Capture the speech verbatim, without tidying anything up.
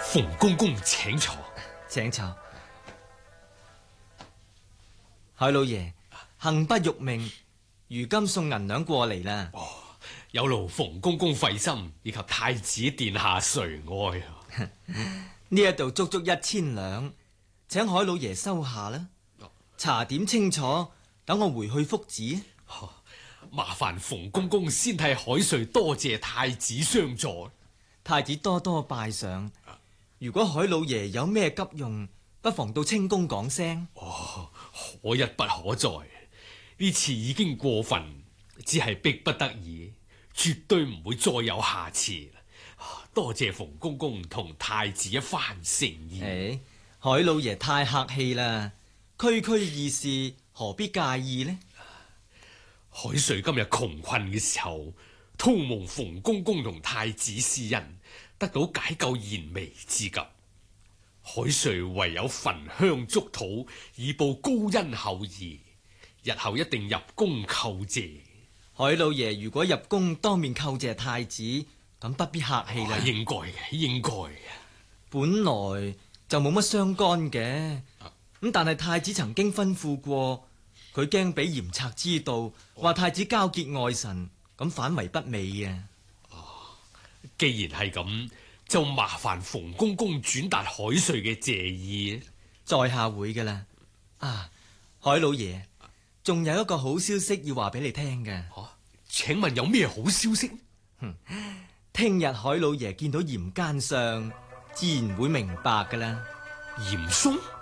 馮公公請坐， 請坐。海老爺，幸不欲命，如今送銀兩過嚟啦。 哦，有勞馮公公費心，以及太子殿下垂愛啊！ 呢一度足足一千兩，請海老爺收下啦。查點清楚，等我回去復旨。 哦，麻煩馮公公先替海瑞多謝太子相助。 太子多多拜上。如果海老爺有咩急用，不妨到清宮講聲。 哦，可一不可再，呢次已經過分，只係逼不得已，絕對唔會再有下次。多謝馮公公同太子一番誠意。 誒，海老爺太客氣啦，區區義事何必介意呢？ 海瑞今日窮困嘅時候，都蒙馮公公同太子施恩，得到解救燃眉之急。海瑞唯有焚香祝禱，以報高恩厚義。日後一定入宮叩謝。 海老爺如果入宮當面叩謝太子，咁不必客氣啦。 應該嘅，應該嘅。 本來就冇乜相干嘅，咁但係太子曾經吩咐過，佢驚俾嚴賊知道，話太子交結外臣，咁反為不美啊。 哦，既然係咁，就麻煩馮公公轉達海瑞嘅謝意。 在下會噶啦。啊，海老爺，仲有一個好消息要話俾你聽嘅。 啊，請問有咩好消息？ 哼，聽日海老爺見到嚴奸相，自然會明白噶啦。 嚴嵩？